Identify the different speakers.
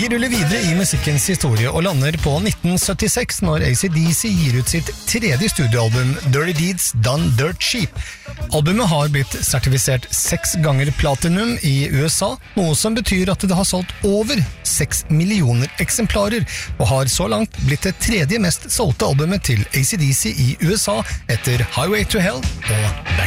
Speaker 1: Vi ruller videre i musikkens historie og lander på 1976 når AC/DC gir ut sitt tredje studioalbum Dirty Deeds Done Dirt Cheap. Albumet har blitt sertifisert 6 ganger platinum i USA, noe som betyr at det har solgt over 6 millioner eksemplarer, og har så langt blitt det tredje mest solgte albumet til AC/DC i USA etter Highway to Hell og Back